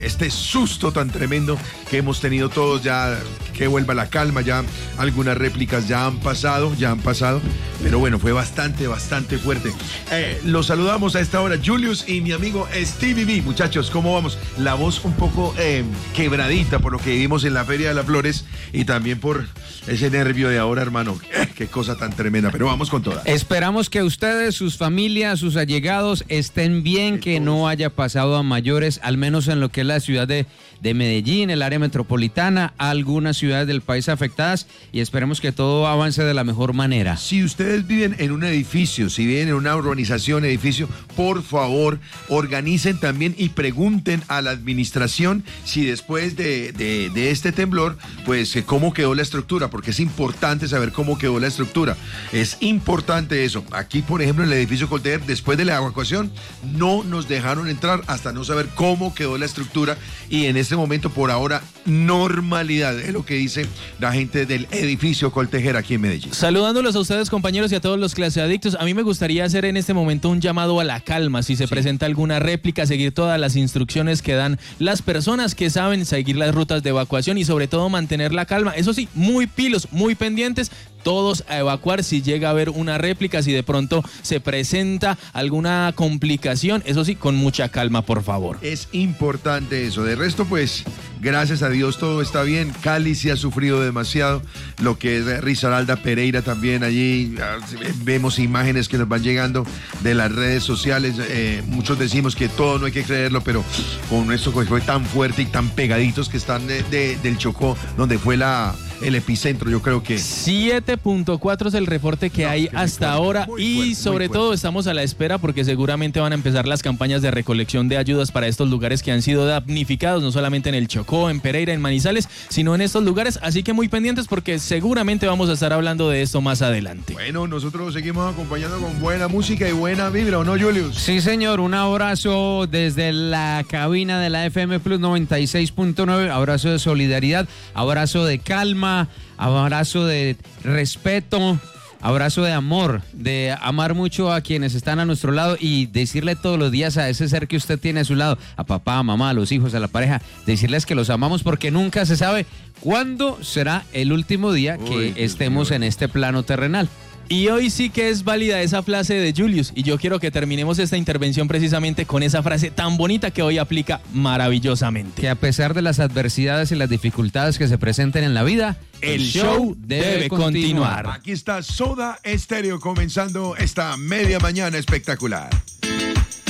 este susto tan tremendo que hemos tenido todos, ya que vuelva la calma, ya algunas réplicas ya han pasado, pero bueno, fue bastante fuerte. Los saludamos a esta hora, Julius y mi amigo Stevie B. Muchachos, ¿cómo vamos? La voz un poco quebradita por lo que vivimos en la Feria de las Flores y también por ese nervio de ahora, hermano. Qué cosa tan tremenda, pero vamos con toda. Esperamos que ustedes, sus familias, sus allegados estén bien, que no haya pasado a mayores, al menos en lo que es la ciudad de Medellín, el área metropolitana, algunas ciudades del país afectadas, y esperemos que todo avance de la mejor manera. Si ustedes viven en un edificio, si viven en una urbanización, edificio, por favor, organicen también y pregunten a la administración si después de este temblor, pues cómo quedó la estructura, porque es importante saber cómo quedó la estructura. Es importante eso. Aquí, por ejemplo, en el edificio Coltejer, después de la evacuación, no nos dejaron entrar hasta no saber cómo quedó la estructura, y en este momento, por ahora, normalidad, es lo que dice la gente del edificio Coltejer aquí en Medellín. Saludándolos a ustedes, compañeros, y a todos los claseadictos, a mí me gustaría hacer en este momento un llamado a la calma. Si se presenta alguna réplica, seguir todas las instrucciones que dan las personas que saben seguir las rutas de evacuación y sobre todo mantener la calma. Eso sí, muy pilos, muy pendientes, todos a evacuar si llega a haber una réplica, si de pronto se presenta alguna complicación, eso sí, con mucha calma, por favor. Es importante eso. De resto, pues, gracias a Dios todo está bien. Cali sí ha sufrido demasiado, lo que es Risaralda, Pereira también, allí vemos imágenes que nos van llegando de las redes sociales. Muchos decimos que todo no hay que creerlo, pero con esto que fue tan fuerte y tan pegaditos que están del Chocó, donde fue el epicentro, yo creo que 7.4 es el reporte que hay hasta ahora, y sobre todo estamos a la espera porque seguramente van a empezar las campañas de recolección de ayudas para estos lugares que han sido damnificados, no solamente en el Chocó, en Pereira, en Manizales, sino en estos lugares, así que muy pendientes porque seguramente vamos a estar hablando de esto más adelante. Bueno, nosotros seguimos acompañando con buena música y buena vibra, ¿o no, Julius? Sí, señor, un abrazo desde la cabina de la FM Plus 96.9, abrazo de solidaridad, abrazo de calma, abrazo de respeto, abrazo de amor, de amar mucho a quienes están a nuestro lado y decirle todos los días a ese ser que usted tiene a su lado, a papá, a mamá, a los hijos, a la pareja, decirles que los amamos porque nunca se sabe cuándo será el último día que estemos en este plano terrenal. Y hoy sí que es válida esa frase de Julius, y yo quiero que terminemos esta intervención precisamente con esa frase tan bonita que hoy aplica maravillosamente. Que a pesar de las adversidades y las dificultades que se presenten en la vida, el show debe continuar. Aquí está Soda Stereo comenzando esta media mañana espectacular.